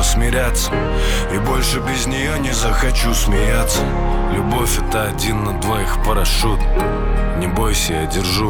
смиряться, и больше без нее не захочу смеяться. Любовь — это 1 на 2 парашют. Не бойся, я держу